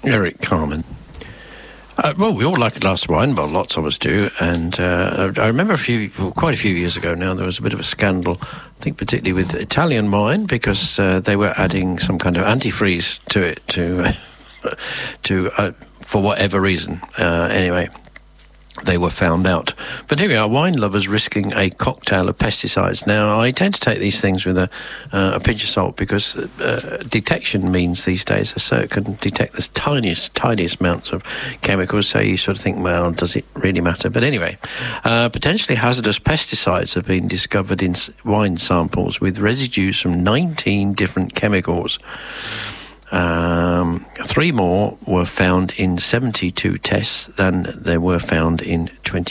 Eric Carmen. Well, we all like a glass of wine. Well, lots of us do. And I remember quite a few years ago now, there was a bit of a scandal, I think particularly with Italian wine, because they were adding some kind of antifreeze to it for whatever reason. Anyway, they were found out. But here we are, wine lovers risking a cocktail of pesticides. Now, I tend to take these things with a pinch of salt, because detection means these days it can detect the tiniest amounts of chemicals, so you sort of think, well, does it really matter? But anyway, potentially hazardous pesticides have been discovered in wine samples with residues from 19 different chemicals. 3 more were found in 72 tests than they were found in 20